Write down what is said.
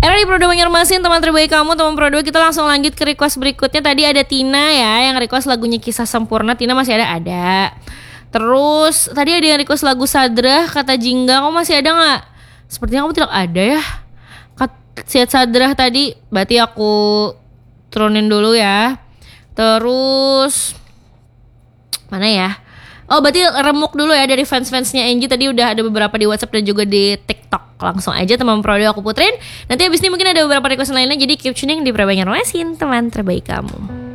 Era di Pro 2 Banjarmasin, teman terbaik kamu, teman Pro 2. Kita langsung lanjut ke request berikutnya. Tadi ada Tina ya yang request lagunya Kisah Sempurna. Tina masih ada. Terus tadi ada yang request lagu Sadrah, kata Jingga. Kamu masih ada gak? Sepertinya kamu tidak ada ya. Siat Sadrah tadi. Berarti aku turunin dulu ya. Terus mana ya? Oh berarti remuk dulu ya dari fans-fansnya Angie. Tadi udah ada beberapa di WhatsApp dan juga di TikTok. Langsung aja teman Pro 2 aku puterin. Nanti abis ini mungkin ada beberapa request lainnya. Jadi keep tuning di Pro Banjarmasin, teman terbaik kamu.